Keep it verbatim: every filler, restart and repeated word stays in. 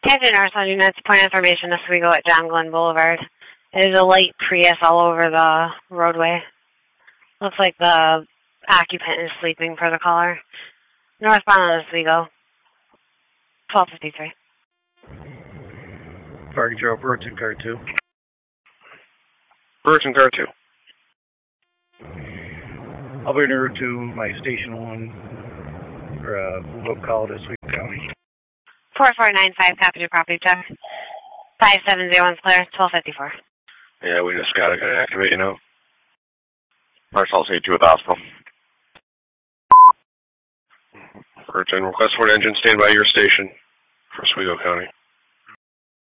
Captain Arsenal units, point information, Oswego at John Glenn Boulevard. There's a light Prius all over the roadway. Looks like the occupant is sleeping per the caller. Northbound on Oswego. twelve fifty-three. Parking Joe, Burton Car two. Burton Car two. I'll be in route to my Station one for a move-up call to Oswego County. four four nine five, copy to property check. five seven zero one clear, twelve fifty-four. Yeah, we just got to activate, you know. Marshall eight two at the hospital. Burton, request for an engine stand by your station for Oswego County.